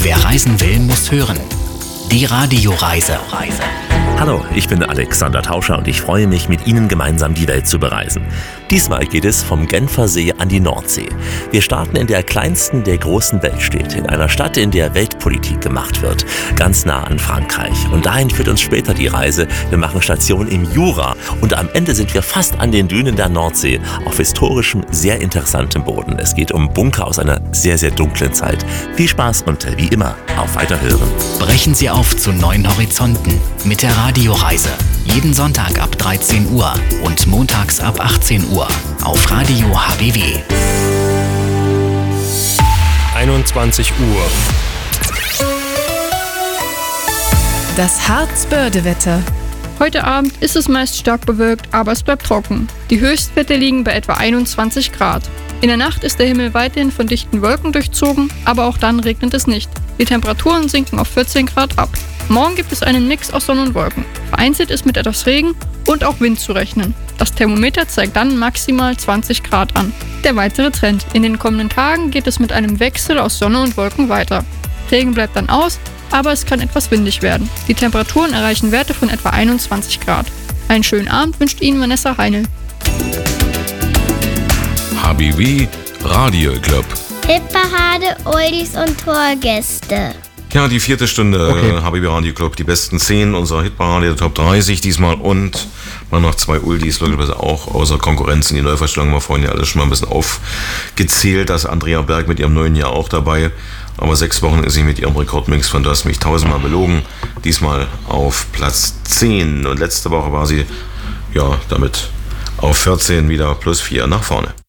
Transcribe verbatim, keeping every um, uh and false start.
Wer reisen will, muss hören. Die Radioreise. Hallo, ich bin Alexander Tauscher und ich freue mich, mit Ihnen gemeinsam die Welt zu bereisen. Diesmal geht es vom Genfersee an die Nordsee. Wir starten in der kleinsten der großen Weltstädte, in einer Stadt, in der Weltpolitik gemacht wird, ganz nah an Frankreich. Und dahin führt uns später die Reise. Wir machen Station im Jura und am Ende sind wir fast an den Dünen der Nordsee, auf historischem, sehr interessantem Boden. Es geht um Bunker aus einer sehr, sehr dunklen Zeit. Viel Spaß und wie immer, auf Weiterhören. Brechen Sie auf zu neuen Horizonten mit der Radioreise. Jeden Sonntag ab dreizehn Uhr und montags ab achtzehn Uhr auf Radio H B W. einundzwanzig Uhr. Das Harzbörde-Wetter. Heute Abend ist es meist stark bewölkt, aber es bleibt trocken. Die Höchstwerte liegen bei etwa einundzwanzig Grad. In der Nacht ist der Himmel weiterhin von dichten Wolken durchzogen, aber auch dann regnet es nicht. Die Temperaturen sinken auf vierzehn Grad ab. Morgen gibt es einen Mix aus Sonne und Wolken. Vereinzelt ist mit etwas Regen und auch Wind zu rechnen. Das Thermometer zeigt dann maximal zwanzig Grad an. Der weitere Trend. In den kommenden Tagen geht es mit einem Wechsel aus Sonne und Wolken weiter. Regen bleibt dann aus, aber es kann etwas windig werden. Die Temperaturen erreichen Werte von etwa einundzwanzig Grad. Einen schönen Abend wünscht Ihnen Vanessa Heinl. H B W Radio Club. Hitparade, Oldies und Torgäste. Ja, die vierte Stunde Okay. äh, H B W Radio Club, die besten zehn unserer Hitparade, der Top dreißig diesmal und mal noch zwei Oldies, logischerweise auch außer Konkurrenz in die Neuverstellung. Wir vorhin ja alles schon mal ein bisschen aufgezählt, dass Andrea Berg mit ihrem neuen Jahr auch dabei. Aber sechs Wochen ist sie mit ihrem Rekordmix von Das mich tausendmal belogen. Diesmal auf Platz zehn und letzte Woche war sie ja damit auf vierzehn wieder plus vier nach vorne.